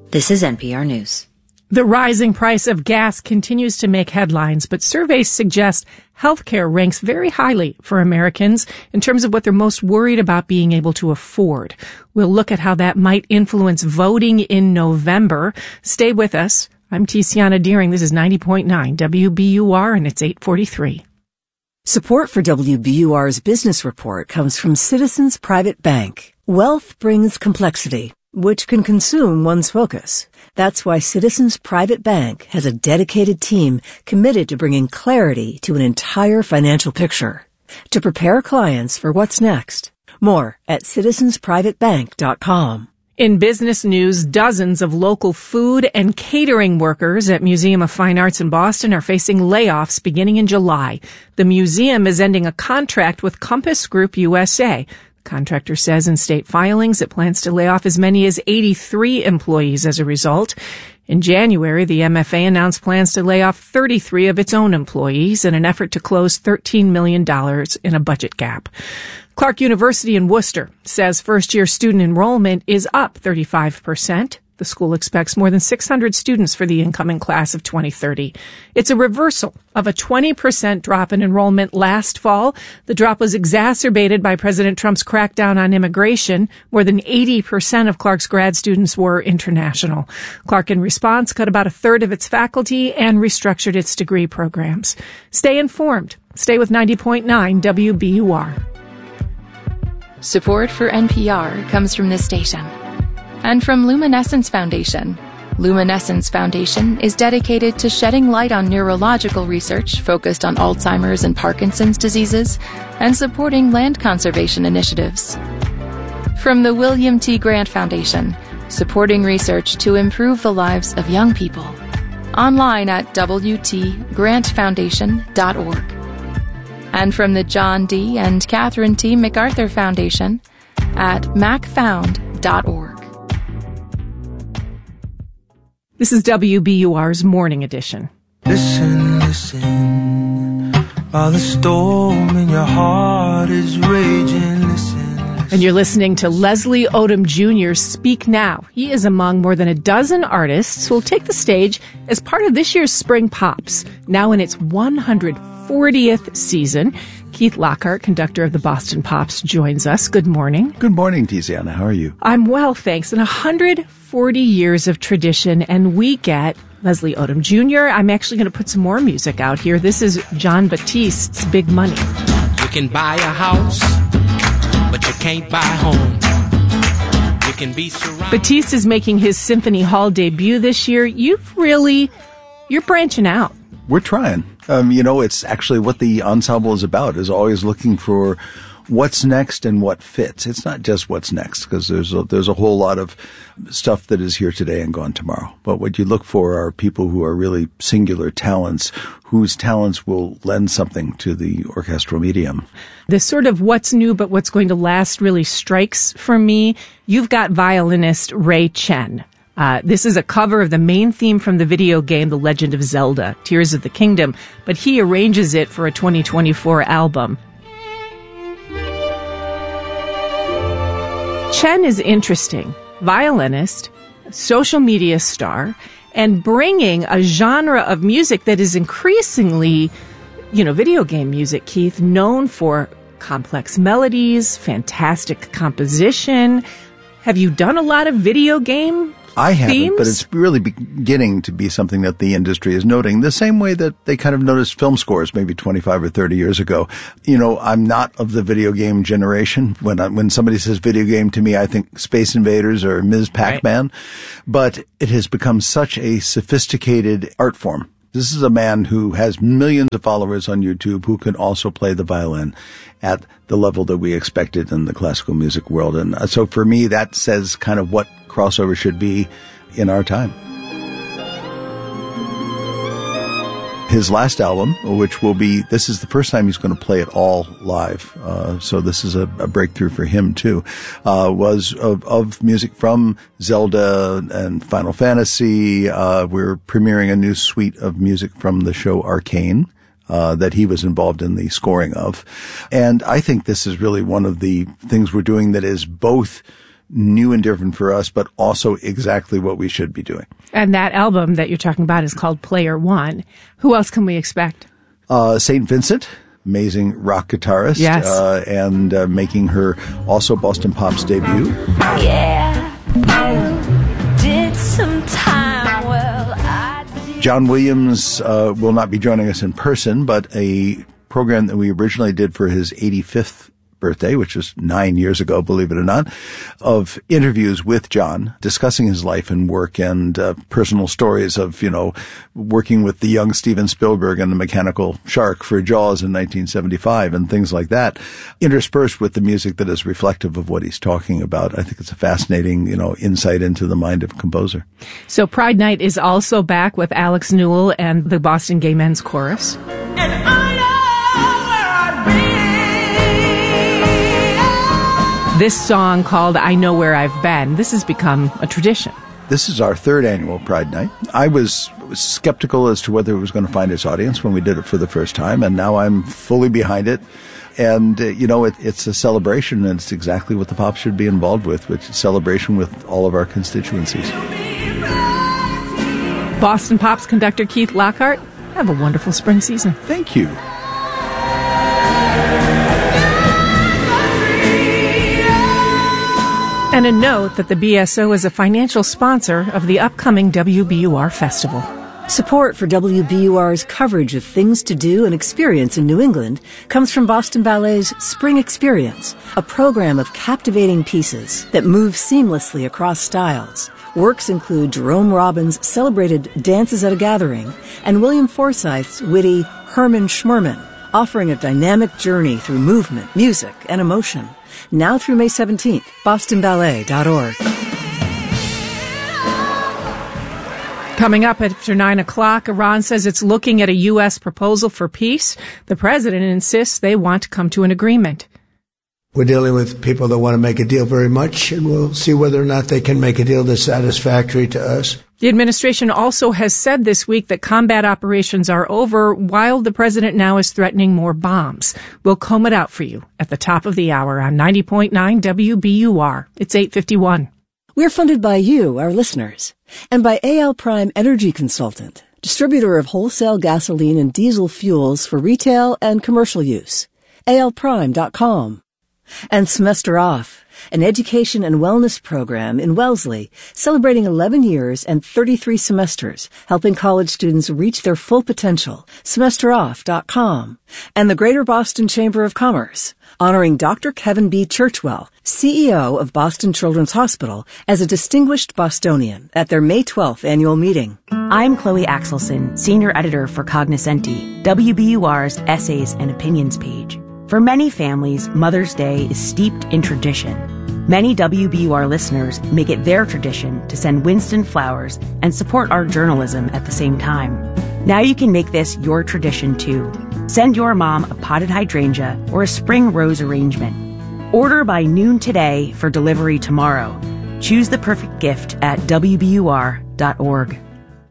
This is NPR News. The rising price of gas continues to make headlines, but surveys suggest healthcare ranks very highly for Americans in terms of what they're most worried about being able to afford. We'll look at how that might influence voting in November. Stay with us. I'm Tiziana Deering. This is 90.9 WBUR, and it's 8:43. Support for WBUR's Business Report comes from Citizens Private Bank. Wealth brings complexity, which can consume one's focus. That's why Citizens Private Bank has a dedicated team committed to bringing clarity to an entire financial picture, to prepare clients for what's next. More at citizensprivatebank.com. In business news, dozens of local food and catering workers at Museum of Fine Arts in Boston are facing layoffs beginning in July. The museum is ending a contract with Compass Group USA. The contractor says in state filings it plans to lay off as many as 83 employees as a result. In January, the MFA announced plans to lay off 33 of its own employees in an effort to close $13 million in a budget gap. Clark University in Worcester says first-year student enrollment is up 35%. The school expects more than 600 students for the incoming class of 2030. It's a reversal of a 20% drop in enrollment last fall. The drop was exacerbated by President Trump's crackdown on immigration. More than 80% of Clark's grad students were international. Clark, in response, cut about a third of its faculty and restructured its degree programs. Stay informed. Stay with 90.9 WBUR. Support for NPR comes from this station and from Luminescence Foundation. Luminescence Foundation is dedicated to shedding light on neurological research focused on Alzheimer's and Parkinson's diseases and supporting land conservation initiatives. From the William T. Grant Foundation, supporting research to improve the lives of young people. Online at wtgrantfoundation.org. And from the John D. and Catherine T. MacArthur Foundation at macfound.org. This is WBUR's Morning Edition. Listen, listen, while the storm in your heart is raging, listen. And you're listening to Leslie Odom Jr. Speak Now. He is among more than a dozen artists who will take the stage as part of this year's Spring Pops, now in its 140th season. Keith Lockhart, conductor of the Boston Pops, joins us. Good morning. Good morning, Tiziana. How are you? I'm well, thanks. And 140 years of tradition, and we get Leslie Odom Jr. I'm actually going to put some more music out here. This is Jon Batiste's Big Money. You can buy a house, but you can't buy home. You can be surrounded. Batiste is making his Symphony Hall debut this year. You're branching out. We're trying. It's actually what the ensemble is about, is always looking for what's next and what fits. It's not just what's next, because there's a whole lot of stuff that is here today and gone tomorrow. But what you look for are people who are really singular talents, whose talents will lend something to the orchestral medium. The sort of what's new but what's going to last really strikes for me. You've got violinist Ray Chen. This is a cover of the main theme from the video game The Legend of Zelda, Tears of the Kingdom, but he arranges it for a 2024 album. Chen is interesting. Violinist, social media star, and bringing a genre of music that is increasingly, video game music, Keith, known for complex melodies, fantastic composition. Have you done a lot of video game I haven't, themes? but it's really beginning to be something that the industry is noting, the same way that they kind of noticed film scores maybe 25 or 30 years ago. I'm not of the video game generation. When somebody says video game to me, I think Space Invaders or Ms. Pac-Man. Right. But it has become such a sophisticated art form. This is a man who has millions of followers on YouTube who can also play the violin at the level that we expected in the classical music world. And so for me, that says kind of what crossover should be in our time. His last album, which this is the first time he's going to play it all live. So this is a breakthrough for him too, was of music from Zelda and Final Fantasy. We're premiering a new suite of music from the show Arcane, that he was involved in the scoring of. And I think this is really one of the things we're doing that is both new and different for us, but also exactly what we should be doing. And that album that you're talking about is called Player One. Who else can we expect? St. Vincent, amazing rock guitarist. Yes. And making her also Boston Pop's debut. Yeah, you did some time, well, I did. John Williams will not be joining us in person, but a program that we originally did for his 85th birthday, which was 9 years ago, believe it or not, of interviews with John, discussing his life and work and personal stories of, working with the young Steven Spielberg and the Mechanical Shark for Jaws in 1975 and things like that, interspersed with the music that is reflective of what he's talking about. I think it's a fascinating, insight into the mind of a composer. So Pride Night is also back with Alex Newell and the Boston Gay Men's Chorus. And I know where I'd be. This song called I Know Where I've Been, this has become a tradition. This is our third annual Pride Night. I was skeptical as to whether it was going to find its audience when we did it for the first time, and now I'm fully behind it. And, it's a celebration, and it's exactly what the Pops should be involved with, which is celebration with all of our constituencies. Boston Pops conductor Keith Lockhart, have a wonderful spring season. Thank you. And a note that the BSO is a financial sponsor of the upcoming WBUR Festival. Support for WBUR's coverage of things to do and experience in New England comes from Boston Ballet's Spring Experience, a program of captivating pieces that move seamlessly across styles. Works include Jerome Robbins' celebrated Dances at a Gathering and William Forsythe's witty Herman Schmerman, offering a dynamic journey through movement, music, and emotion. Now through May 17th, bostonballet.org. Coming up after 9 o'clock, Iran says it's looking at a U.S. proposal for peace. The president insists they want to come to an agreement. We're dealing with people that want to make a deal very much, and we'll see whether or not they can make a deal that's satisfactory to us. The administration also has said this week that combat operations are over, while the president now is threatening more bombs. We'll comb it out for you at the top of the hour on 90.9 WBUR. It's 8:51. We're funded by you, our listeners, and by AL Prime Energy Consultant, distributor of wholesale gasoline and diesel fuels for retail and commercial use. ALPrime.com. And Semester Off, an education and wellness program in Wellesley, celebrating 11 years and 33 semesters, helping college students reach their full potential. SemesterOff.com. And the Greater Boston Chamber of Commerce, honoring Dr. Kevin B. Churchwell, CEO of Boston Children's Hospital, as a distinguished Bostonian at their May 12th annual meeting. I'm Chloe Axelson, Senior Editor for Cognoscenti, WBUR's Essays and Opinions page. For many families, Mother's Day is steeped in tradition. Many WBUR listeners make it their tradition to send Winston flowers and support our journalism at the same time. Now you can make this your tradition too. Send your mom a potted hydrangea or a spring rose arrangement. Order by noon today for delivery tomorrow. Choose the perfect gift at WBUR.org.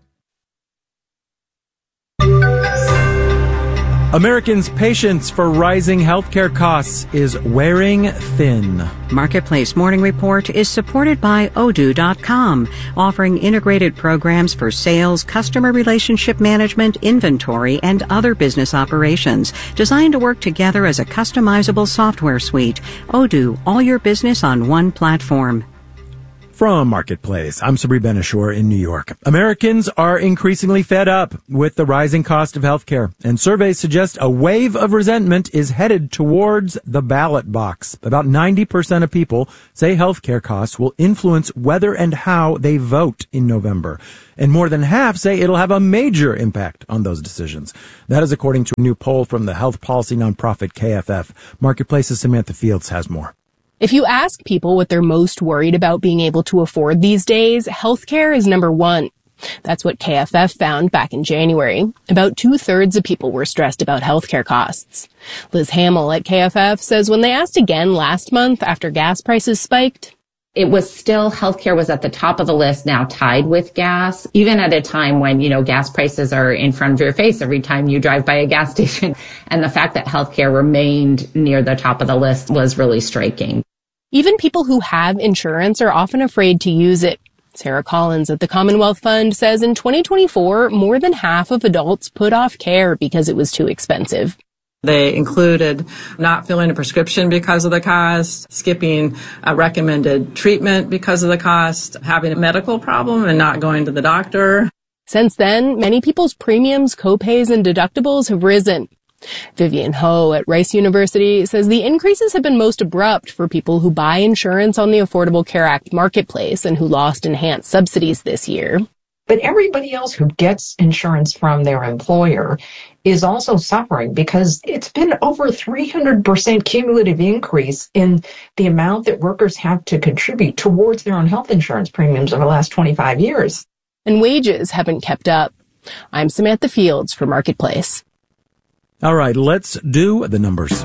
Americans' patience for rising healthcare costs is wearing thin. Marketplace Morning Report is supported by Odoo.com, offering integrated programs for sales, customer relationship management, inventory, and other business operations, designed to work together as a customizable software suite. Odoo, all your business on one platform. From Marketplace, I'm Sabri Ben-Achour in New York. Americans are increasingly fed up with the rising cost of healthcare, and surveys suggest a wave of resentment is headed towards the ballot box. About 90% of people say healthcare costs will influence whether and how they vote in November. And more than half say it'll have a major impact on those decisions. That is according to a new poll from the health policy nonprofit KFF. Marketplace's Samantha Fields has more. If you ask people what they're most worried about being able to afford these days, healthcare is number one. That's what KFF found back in January. About 2/3 of people were stressed about healthcare costs. Liz Hamill at KFF says when they asked again last month after gas prices spiked, it was still, healthcare was at the top of the list, now tied with gas, even at a time when, gas prices are in front of your face every time you drive by a gas station. And the fact that healthcare remained near the top of the list was really striking. Even people who have insurance are often afraid to use it. Sarah Collins at the Commonwealth Fund says in 2024, more than half of adults put off care because it was too expensive. They included not filling a prescription because of the cost, skipping a recommended treatment because of the cost, having a medical problem and not going to the doctor. Since then, many people's premiums, copays, and deductibles have risen. Vivian Ho at Rice University says the increases have been most abrupt for people who buy insurance on the Affordable Care Act marketplace and who lost enhanced subsidies this year. But everybody else who gets insurance from their employer is also suffering because it's been over 300% cumulative increase in the amount that workers have to contribute towards their own health insurance premiums over the last 25 years. And wages haven't kept up. I'm Samantha Fields for Marketplace. All right, let's do the numbers.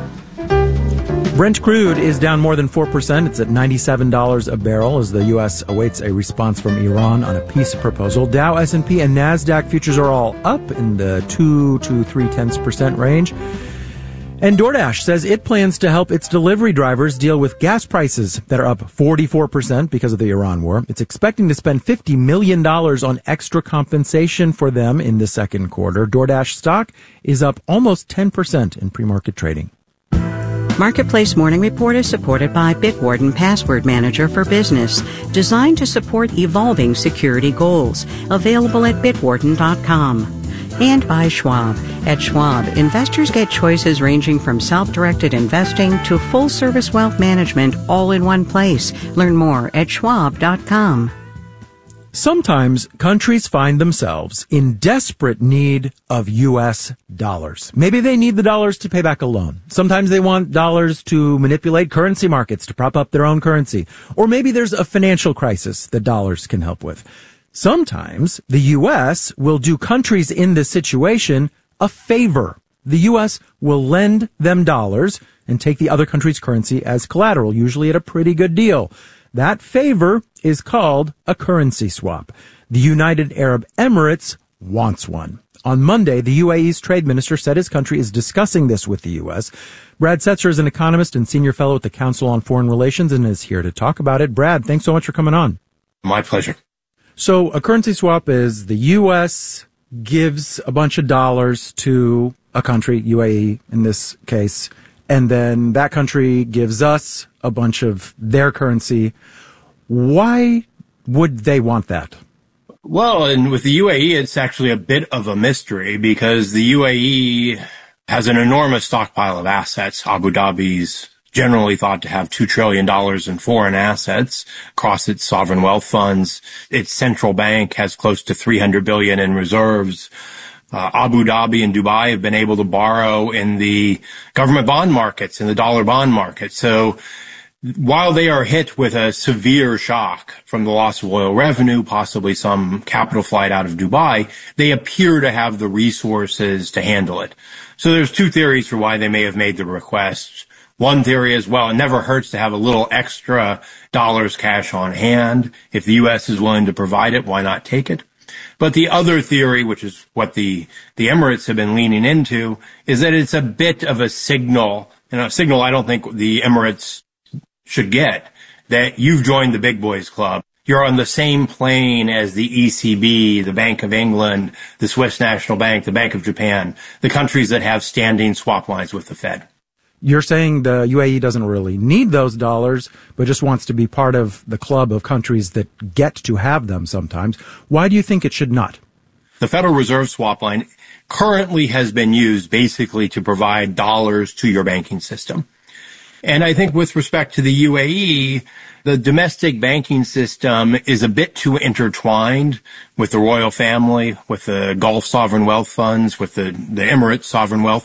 Brent crude is down more than 4%. It's at $97 a barrel as the U.S. awaits a response from Iran on a peace proposal. Dow, S&P, and NASDAQ futures are all up in the 2 to 0.3% range. And DoorDash says it plans to help its delivery drivers deal with gas prices that are up 44% because of the Iran war. It's expecting to spend $50 million on extra compensation for them in the second quarter. DoorDash stock is up almost 10% in pre-market trading. Marketplace Morning Report is supported by Bitwarden Password Manager for Business, designed to support evolving security goals. Available at bitwarden.com. And by Schwab. At Schwab, investors get choices ranging from self-directed investing to full-service wealth management all in one place. Learn more at schwab.com. Sometimes countries find themselves in desperate need of U.S. dollars. Maybe they need the dollars to pay back a loan. Sometimes they want dollars to manipulate currency markets to prop up their own currency. Or maybe there's a financial crisis that dollars can help with. Sometimes the U.S. will do countries in this situation a favor. The U.S. will lend them dollars and take the other country's currency as collateral, usually at a pretty good deal. That favor is called a currency swap. The United Arab Emirates wants one. On Monday, the UAE's trade minister said his country is discussing this with the U.S. Brad Setzer is an economist and senior fellow at the Council on Foreign Relations and is here to talk about it. Brad, thanks so much for coming on. My pleasure. So a currency swap is the U.S. gives a bunch of dollars to a country, UAE in this case, and then that country gives us a bunch of their currency. Why would they want that? Well, and with the UAE, it's actually a bit of a mystery because the UAE has an enormous stockpile of assets. Abu Dhabi's generally thought to have $2 trillion in foreign assets across its sovereign wealth funds. Its central bank has close to $300 billion in reserves. Abu Dhabi and Dubai have been able to borrow in the government bond markets, in the dollar bond market. So while they are hit with a severe shock from the loss of oil revenue, possibly some capital flight out of Dubai, they appear to have the resources to handle it. So there's two theories for why they may have made the request. One theory is, well, it never hurts to have a little extra dollars cash on hand. If the U.S. is willing to provide it, why not take it? But the other theory, which is what the Emirates have been leaning into, is that it's a bit of a signal, and a signal I don't think the Emirates should get, that you've joined the big boys club. You're on the same plane as the ECB, the Bank of England, the Swiss National Bank, the Bank of Japan, the countries that have standing swap lines with the Fed. You're saying the UAE doesn't really need those dollars, but just wants to be part of the club of countries that get to have them sometimes. Why do you think it should not? The Federal Reserve swap line currently has been used basically to provide dollars to your banking system. And I think with respect to the UAE, the domestic banking system is a bit too intertwined with the royal family, with the Gulf sovereign wealth funds, with the Emirates sovereign wealth